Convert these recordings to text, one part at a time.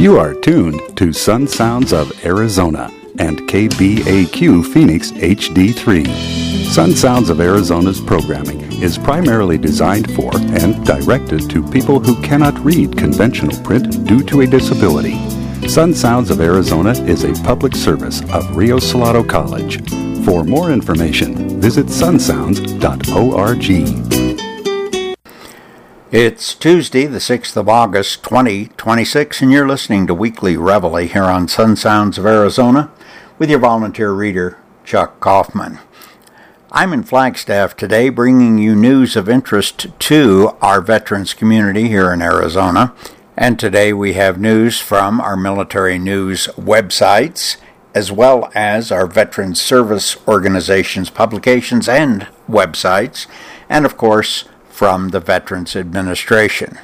You are tuned to Sun Sounds of Arizona and KBAQ Phoenix HD3. Sun Sounds of Arizona's programming is primarily designed for and directed to people who cannot read conventional print due to a disability. Sun Sounds of Arizona is a public service of Rio Salado College. For more information, visit sunsounds.org. It's Tuesday, the 6th of August, 2026, and you're listening to Weekly Reveille here on Sun Sounds of Arizona with your volunteer reader, Chuck Kaufman. I'm in Flagstaff today bringing you news of interest to our veterans community here in Arizona. And today we have news from our military news websites, as well as our veterans service organizations, publications, and websites, and of course, from the Veterans Administration.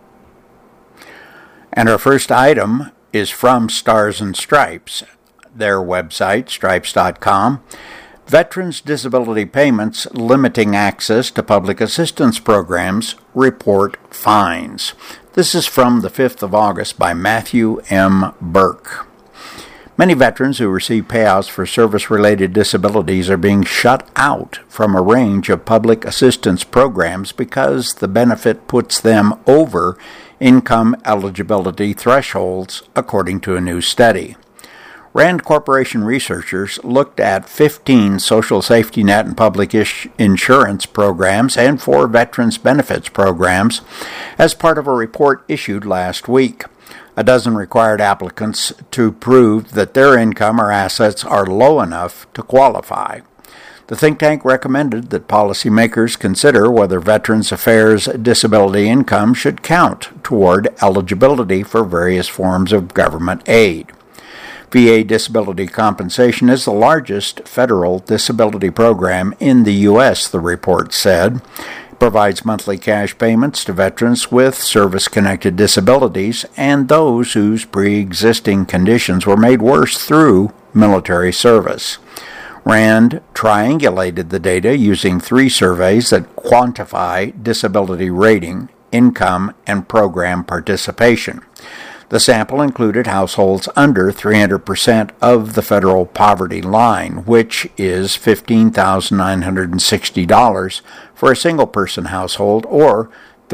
And our first item is from Stars and Stripes, their website, stripes.com. Veterans Disability Payments Limiting Access to Public Assistance Programs Report Finds. This is from the 5th of August by Matthew M. Burke. Many veterans who receive payouts for service-related disabilities are being shut out from a range of public assistance programs because the benefit puts them over income eligibility thresholds, according to a new study. Rand Corporation researchers looked at 15 social safety net and public insurance programs and 4 veterans benefits programs as part of a report issued last week. A dozen required applicants to prove that their income or assets are low enough to qualify. The think tank recommended that policymakers consider whether Veterans Affairs disability income should count toward eligibility for various forms of government aid. VA disability compensation is the largest federal disability program in the U.S., the report said. It provides monthly cash payments to veterans with service-connected disabilities and those whose pre-existing conditions were made worse through military service. RAND triangulated the data using 3 surveys that quantify disability rating, income, and program participation. The sample included households under 300% of the federal poverty line, which is $15,960 for a single-person household or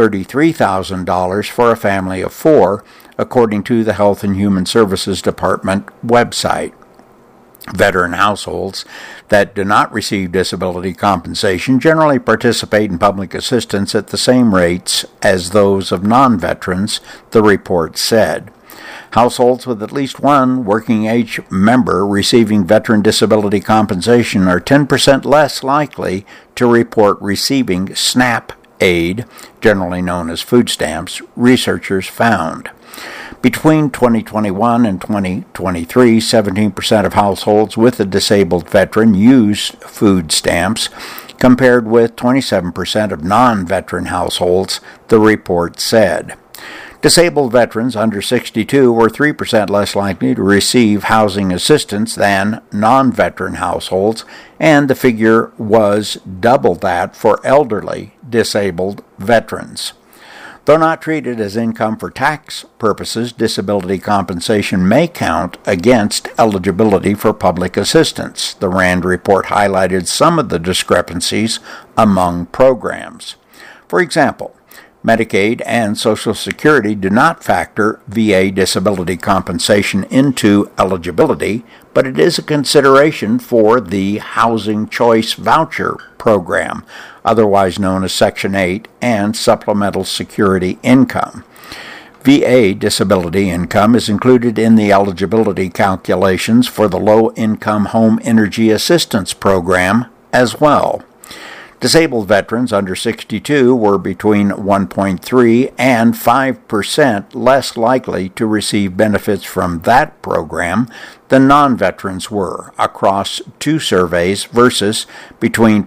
$33,000 for a family of 4, according to the Health and Human Services Department website. Veteran households that do not receive disability compensation generally participate in public assistance at the same rates as those of non-veterans, the report said. Households with at least one working-age member receiving veteran disability compensation are 10% less likely to report receiving SNAP aid, generally known as food stamps, researchers found. Between 2021 and 2023, 17% of households with a disabled veteran used food stamps, compared with 27% of non-veteran households, the report said. Disabled veterans under 62 were 3% less likely to receive housing assistance than non-veteran households, and the figure was double that for elderly disabled veterans. Though not treated as income for tax purposes, disability compensation may count against eligibility for public assistance. The RAND report highlighted some of the discrepancies among programs. For example, Medicaid and Social Security do not factor VA disability compensation into eligibility, but it is a consideration for the Housing Choice Voucher Program, otherwise known as Section 8, and Supplemental Security Income. VA disability income is included in the eligibility calculations for the Low-Income Home Energy Assistance Program as well. Disabled veterans under 62 were between 1.3 and 5% less likely to receive benefits from that program than non-veterans were across 2 surveys versus between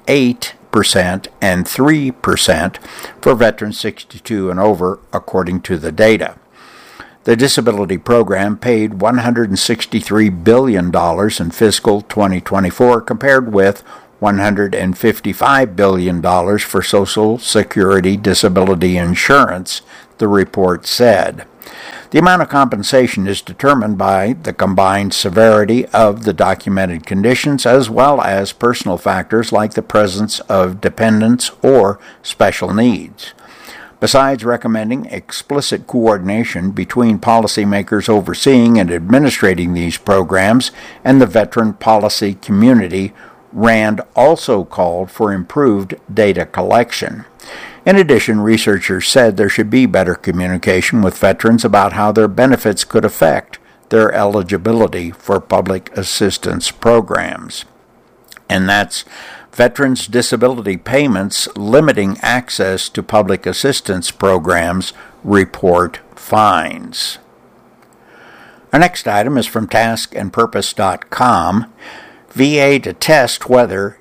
0.8% and 3% for veterans 62 and over, according to the data. The disability program paid $163 billion in fiscal 2024, compared with $155 billion for Social Security disability insurance, the report said. The amount of compensation is determined by the combined severity of the documented conditions as well as personal factors like the presence of dependents or special needs. Besides recommending explicit coordination between policymakers overseeing and administrating these programs and the veteran policy community, RAND also called for improved data collection. In addition, researchers said there should be better communication with veterans about how their benefits could affect their eligibility for public assistance programs. And that's Veterans Disability Payments Limiting Access to Public Assistance Programs Report Finds. Our next item is from taskandpurpose.com. VA to test whether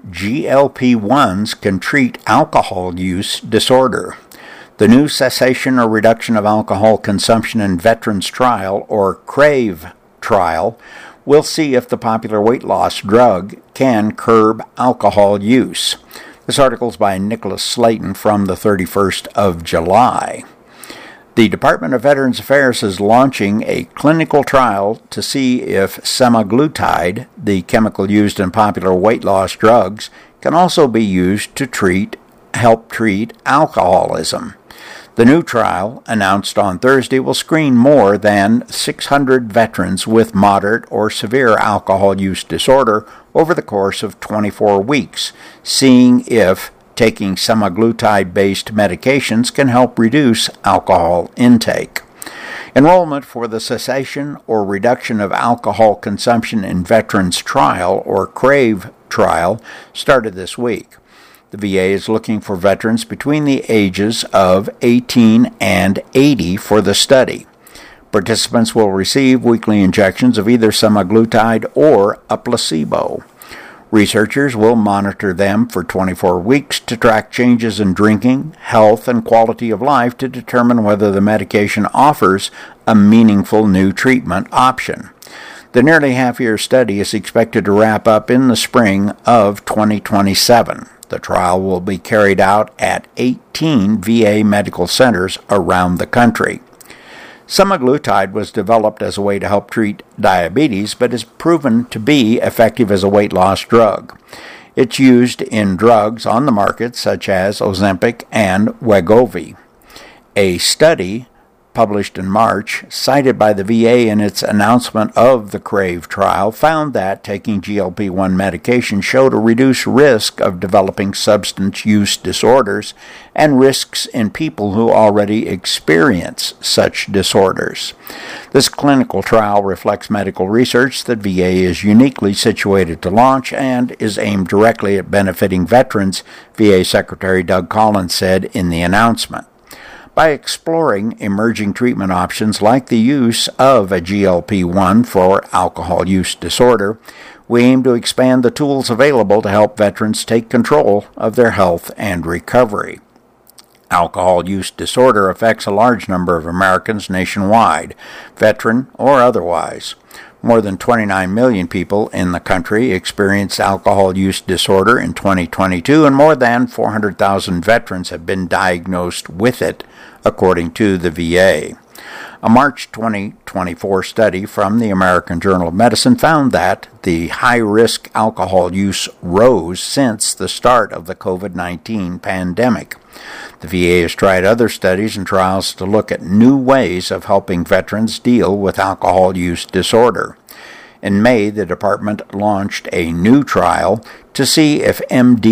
GLP-1s can treat alcohol use disorder. The new Cessation or Reduction of Alcohol Consumption in Veterans Trial, or CRAVE trial, will see if the popular weight loss drug can curb alcohol use. This article is by Nicholas Slayton from the 31st of July. The Department of Veterans Affairs is launching a clinical trial to see if semaglutide, the chemical used in popular weight loss drugs, can also be used to help treat alcoholism. The new trial, announced on Thursday, will screen more than 600 veterans with moderate or severe alcohol use disorder over the course of 24 weeks, seeing if taking semaglutide-based medications can help reduce alcohol intake. Enrollment for the Cessation or Reduction of Alcohol Consumption in Veterans Trial, or CRAVE trial, started this week. The VA is looking for veterans between the ages of 18 and 80 for the study. Participants will receive weekly injections of either semaglutide or a placebo. Researchers will monitor them for 24 weeks to track changes in drinking, health, and quality of life to determine whether the medication offers a meaningful new treatment option. The nearly half-year study is expected to wrap up in the spring of 2027. The trial will be carried out at 18 VA medical centers around the country. Semaglutide was developed as a way to help treat diabetes, but is proven to be effective as a weight loss drug. It's used in drugs on the market such as Ozempic and Wegovy. A study published in March, cited by the VA in its announcement of the CRAVE trial, found that taking GLP-1 medication showed a reduced risk of developing substance use disorders and risks in people who already experience such disorders. This clinical trial reflects medical research that VA is uniquely situated to launch and is aimed directly at benefiting veterans, VA Secretary Doug Collins said in the announcement. By exploring emerging treatment options like the use of a GLP-1 for alcohol use disorder, we aim to expand the tools available to help veterans take control of their health and recovery. Alcohol use disorder affects a large number of Americans nationwide, veteran or otherwise. More than 29 million people in the country experienced alcohol use disorder in 2022, and more than 400,000 veterans have been diagnosed with it, according to the VA. A March 2024 study from the American Journal of Medicine found that the high-risk alcohol use rose since the start of the COVID-19 pandemic. The VA has tried other studies and trials to look at new ways of helping veterans deal with alcohol use disorder. In May, the department launched a new trial to see if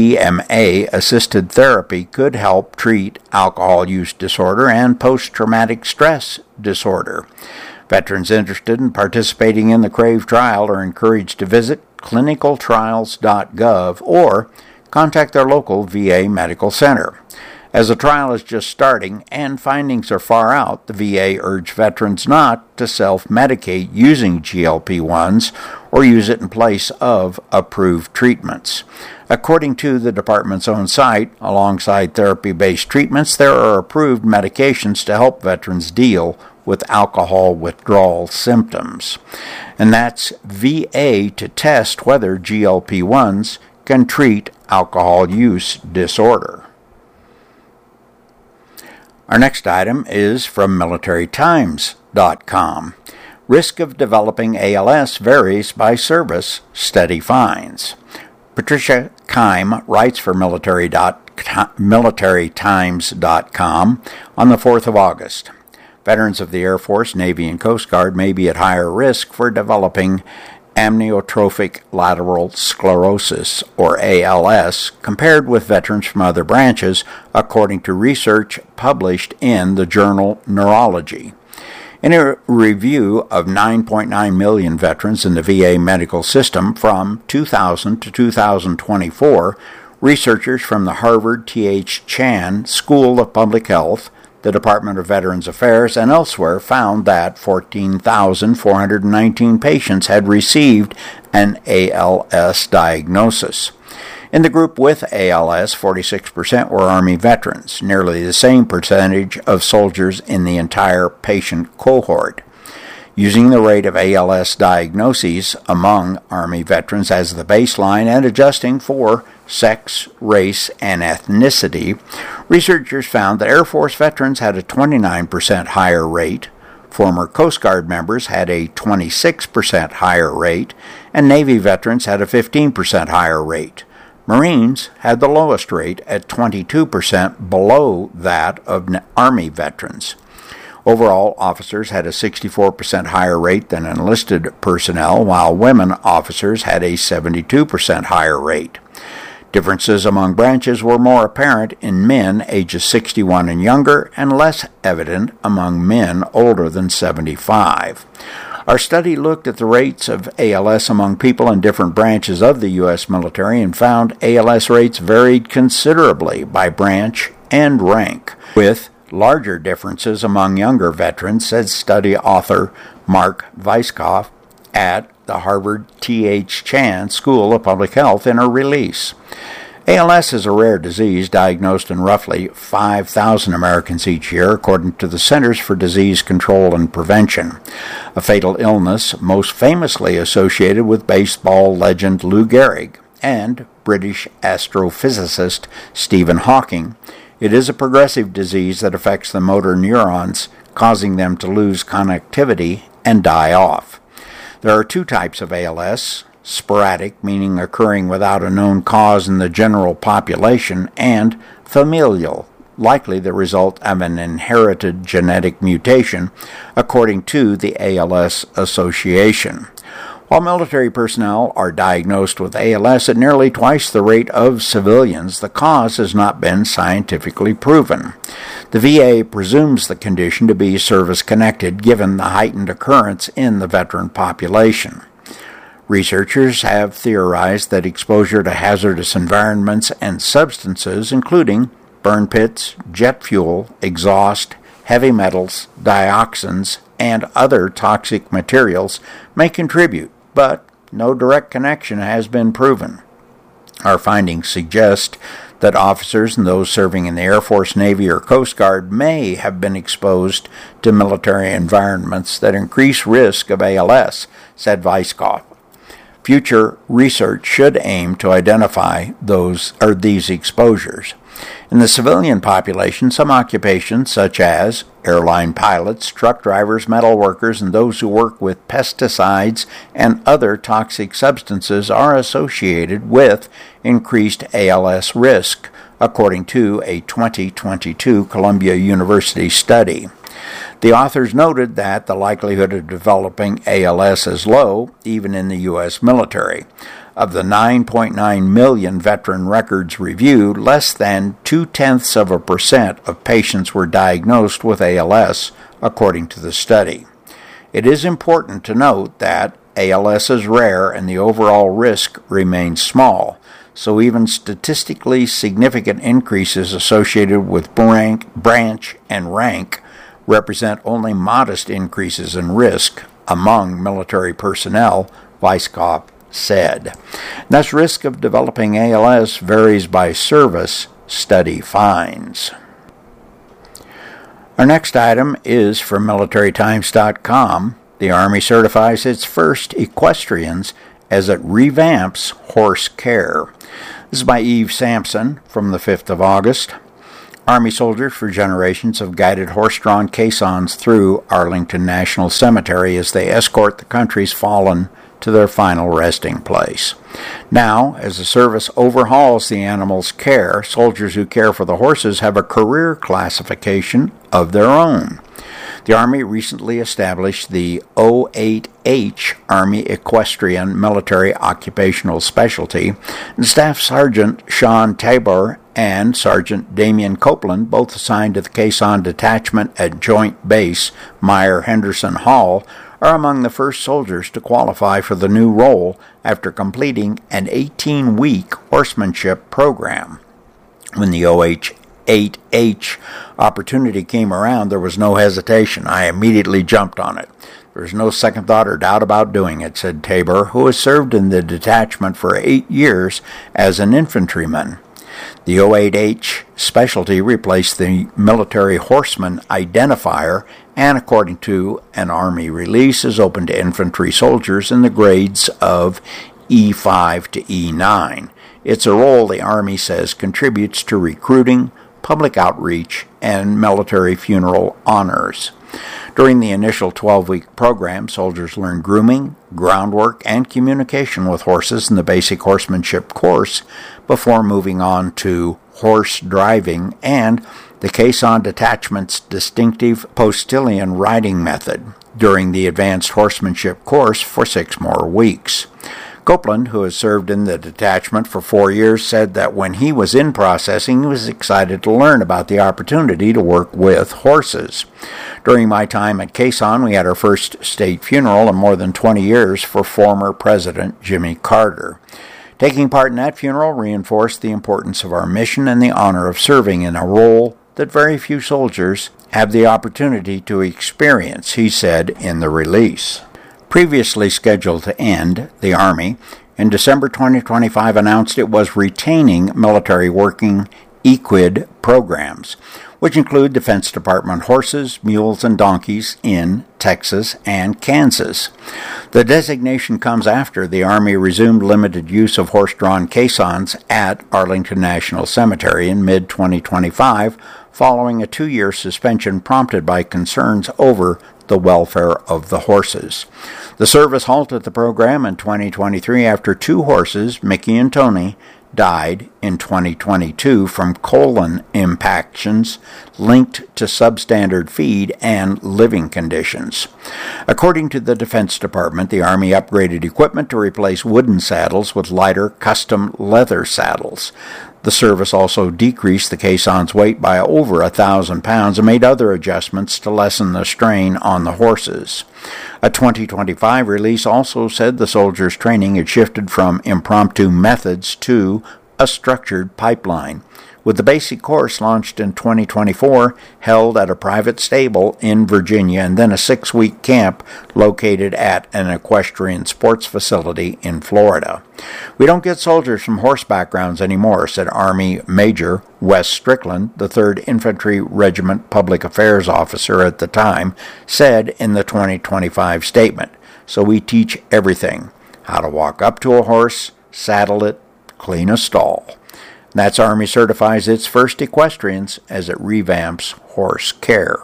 MDMA-assisted therapy could help treat alcohol use disorder and post-traumatic stress disorder. Veterans interested in participating in the CRAVE trial are encouraged to visit clinicaltrials.gov or contact their local VA medical center. As the trial is just starting and findings are far out, the VA urged veterans not to self-medicate using GLP-1s or use it in place of approved treatments. According to the department's own site, alongside therapy-based treatments, there are approved medications to help veterans deal with alcohol withdrawal symptoms. And that's VA to test whether GLP-1s can treat alcohol use disorder. Our next item is from MilitaryTimes.com. Risk of developing ALS varies by service, study finds. Patricia Keim writes for MilitaryTimes.com on the 4th of August. Veterans of the Air Force, Navy, and Coast Guard may be at higher risk for developing amyotrophic lateral sclerosis, or ALS, compared with veterans from other branches, according to research published in the journal Neurology. In a review of 9.9 million veterans in the VA medical system from 2000 to 2024, researchers from the Harvard T.H. Chan School of Public Health, the Department of Veterans Affairs, and elsewhere found that 14,419 patients had received an ALS diagnosis. In the group with ALS, 46% were Army veterans, nearly the same percentage of soldiers in the entire patient cohort. Using the rate of ALS diagnoses among Army veterans as the baseline and adjusting for sex, race, and ethnicity, researchers found that Air Force veterans had a 29% higher rate, former Coast Guard members had a 26% higher rate, and Navy veterans had a 15% higher rate. Marines had the lowest rate at 22%, below that of Army veterans. Overall, officers had a 64% higher rate than enlisted personnel, while women officers had a 72% higher rate. Differences among branches were more apparent in men ages 61 and younger, and less evident among men older than 75. Our study looked at the rates of ALS among people in different branches of the U.S. military and found ALS rates varied considerably by branch and rank, with larger differences among younger veterans, said study author Mark Weiskopf at the Harvard T.H. Chan School of Public Health in a release. ALS is a rare disease diagnosed in roughly 5,000 Americans each year, according to the Centers for Disease Control and Prevention. A fatal illness most famously associated with baseball legend Lou Gehrig and British astrophysicist Stephen Hawking. It is a progressive disease that affects the motor neurons, causing them to lose connectivity and die off. There are two types of ALS: sporadic, meaning occurring without a known cause in the general population, and familial, likely the result of an inherited genetic mutation, according to the ALS Association. While military personnel are diagnosed with ALS at nearly twice the rate of civilians, the cause has not been scientifically proven. The VA presumes the condition to be service-connected, given the heightened occurrence in the veteran population. Researchers have theorized that exposure to hazardous environments and substances, including burn pits, jet fuel, exhaust, heavy metals, dioxins, and other toxic materials, may contribute, but no direct connection has been proven. Our findings suggest that officers and those serving in the Air Force, Navy, or Coast Guard may have been exposed to military environments that increase risk of ALS, said Weiskopf. Future research should aim to identify these exposures. In the civilian population, some occupations, such as airline pilots, truck drivers, metal workers, and those who work with pesticides and other toxic substances, are associated with increased ALS risk, according to a 2022 Columbia University study. The authors noted that the likelihood of developing ALS is low, even in the U.S. military. Of the 9.9 million veteran records reviewed, less than 0.2% of patients were diagnosed with ALS, according to the study. It is important to note that ALS is rare and the overall risk remains small, so even statistically significant increases associated with branch and rank represent only modest increases in risk among military personnel, Weiskopf said. Thus, risk of developing ALS varies by service, study finds. Our next item is from MilitaryTimes.com. The Army certifies its first equestrians as it revamps horse care. This is by Eve Sampson from the 5th of August. Army soldiers for generations have guided horse-drawn caissons through Arlington National Cemetery as they escort the country's fallen to their final resting place. Now, as the service overhauls the animals' care, soldiers who care for the horses have a career classification of their own. The Army recently established the 08H Army Equestrian Military Occupational Specialty, and Staff Sergeant Sean Tabor and Sergeant Damian Copeland, both assigned to the Caisson Detachment at Joint Base Meyer Henderson Hall, are among the first soldiers to qualify for the new role after completing an 18-week horsemanship program. When the 08H opportunity came around, there was no hesitation. I immediately jumped on it. There was no second thought or doubt about doing it, said Tabor, who has served in the detachment for 8 years as an infantryman. The 08H specialty replaced the military horseman identifier and, according to an Army release, is open to infantry soldiers in the grades of E5 to E9. It's a role the Army says contributes to recruiting, public outreach, and military funeral honors. During the initial 12-week program, soldiers learn grooming, groundwork, and communication with horses in the basic horsemanship course before moving on to horse driving and the Caisson Detachment's distinctive postilion riding method during the advanced horsemanship course for 6 more weeks. Copeland, who has served in the detachment for 4 years, said that when he was in processing, he was excited to learn about the opportunity to work with horses. During my time at Caisson, we had our first state funeral in more than 20 years for former President Jimmy Carter. Taking part in that funeral reinforced the importance of our mission and the honor of serving in a role that very few soldiers have the opportunity to experience, he said in the release. Previously scheduled to end, the Army, in December 2025 announced it was retaining military working EQID programs, which include Defense Department horses, mules, and donkeys in Texas and Kansas. The designation comes after the Army resumed limited use of horse-drawn caissons at Arlington National Cemetery in mid-2025, following a 2-year suspension prompted by concerns over the welfare of the horses. The service halted the program in 2023 after 2 horses, Mickey and Tony, died in 2022 from colon impactions linked to substandard feed and living conditions. According to the Defense Department, the Army upgraded equipment to replace wooden saddles with lighter custom leather saddles. The service also decreased the caisson's weight by over 1,000 pounds and made other adjustments to lessen the strain on the horses. A 2025 release also said the soldiers' training had shifted from impromptu methods to a structured pipeline, with the basic course launched in 2024 held at a private stable in Virginia and then a 6-week camp located at an equestrian sports facility in Florida. We don't get soldiers from horse backgrounds anymore, said Army Major Wes Strickland, the 3rd Infantry Regiment Public Affairs Officer at the time, said in the 2025 statement. So we teach everything: how to walk up to a horse, saddle it, clean a stall. That's Army certifies its first equestrians as it revamps horse care.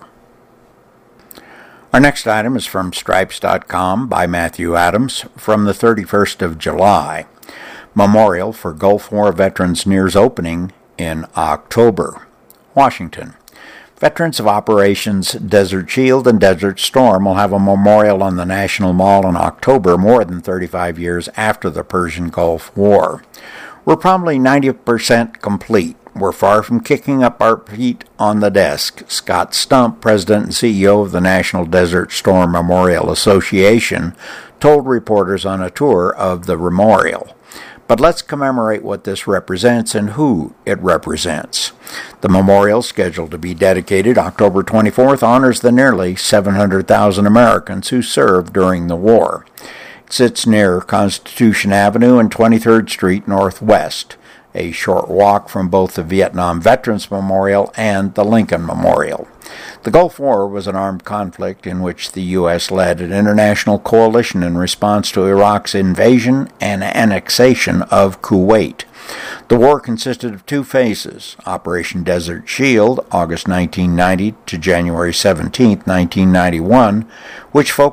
Our next item is from Stripes.com by Matthew Adams from the 31st of July. Memorial for Gulf War veterans nears opening in October. Washington. Veterans of Operations Desert Shield and Desert Storm will have a memorial on the National Mall in October, more than 35 years after the Persian Gulf War. We're probably 90% complete. We're far from kicking up our feet on the desk. Scott Stump, President and CEO of the National Desert Storm Memorial Association, told reporters on a tour of the memorial. But let's commemorate what this represents and who it represents. The memorial, scheduled to be dedicated October 24th, honors the nearly 700,000 Americans who served during the war. It sits near Constitution Avenue and 23rd Street Northwest, a short walk from both the Vietnam Veterans Memorial and the Lincoln Memorial. The Gulf War was an armed conflict in which the U.S. led an international coalition in response to Iraq's invasion and annexation of Kuwait. The war consisted of two phases: Operation Desert Shield, August 1990 to January 17, 1991, which focused